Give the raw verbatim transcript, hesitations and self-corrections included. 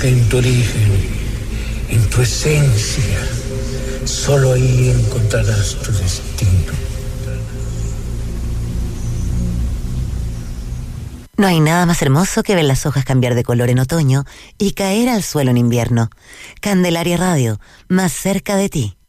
Busca en tu origen, en tu esencia. Solo ahí encontrarás tu destino. No hay nada más hermoso que ver las hojas cambiar de color en otoño y caer al suelo en invierno. Candelaria Radio, más cerca de ti.